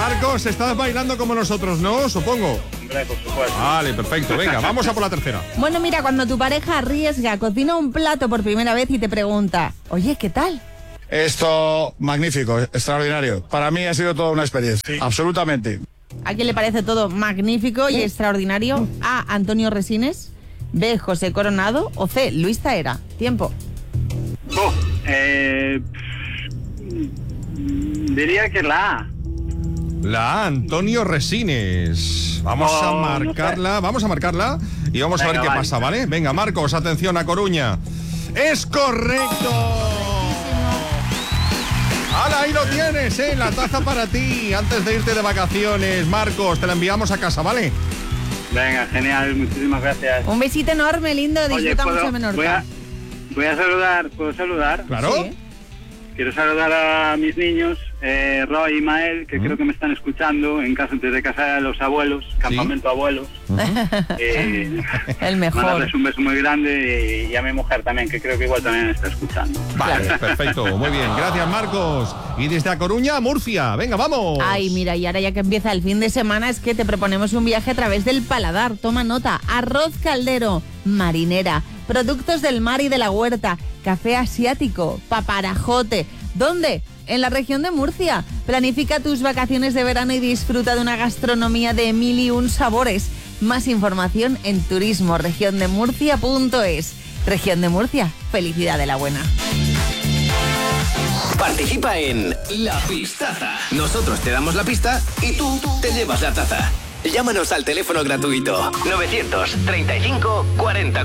Marcos, estás bailando como nosotros, ¿no? Supongo. Hombre, por supuesto. Vale, perfecto. Venga, vamos a por la tercera. Bueno, mira, cuando tu pareja arriesga, cocina un plato por primera vez y te pregunta, oye, ¿qué tal? Esto, magnífico, extraordinario. Para mí ha sido toda una experiencia, sí. Absolutamente. ¿A quién le parece todo magnífico y extraordinario? A, Antonio Resines, B, José Coronado o C, Luis Zaera. Tiempo. Diría que la A. La A, Antonio Resines. Vamos a marcarla, no sé. vamos a marcarla y vamos a ver qué pasa, ¿vale? Venga, Marcos, atención, a Coruña. ¡Es correcto! ¡Hala, ahí lo tienes, la taza para ti! Antes de irte de vacaciones, Marcos, te la enviamos a casa, ¿vale? Venga, genial, muchísimas gracias. Un besito enorme, lindo, disfruta mucho Menorca. Voy a saludar, ¿puedo saludar? Claro. Sí. Quiero saludar a mis niños, Roy y Mael, que creo que me están escuchando desde casa de los abuelos, campamento abuelos. El mejor. Mandarles un beso muy grande y a mi mujer también, que creo que igual también me está escuchando. Vale, perfecto, muy bien. Gracias, Marcos. Y desde A Coruña, Murcia. Venga, vamos. Ay, mira, y ahora ya que empieza el fin de semana es que te proponemos un viaje a través del paladar. Toma nota, arroz caldero, marinera, productos del mar y de la huerta, café asiático, paparajote. ¿Dónde? En la región de Murcia. Planifica tus vacaciones de verano y disfruta de una gastronomía de 1001 sabores. Más información en turismoregiondemurcia.es. Región de Murcia, felicidad de la buena. Participa en La Pistaza. Nosotros te damos la pista y tú te llevas la taza. Llámanos al teléfono gratuito 935 40